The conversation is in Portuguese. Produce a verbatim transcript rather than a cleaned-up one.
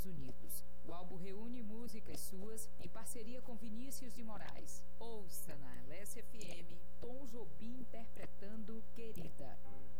Unidos. O álbum reúne músicas suas em parceria com Vinícius de Moraes. Ouça na Alessia F M, Tom Jobim interpretando Querida.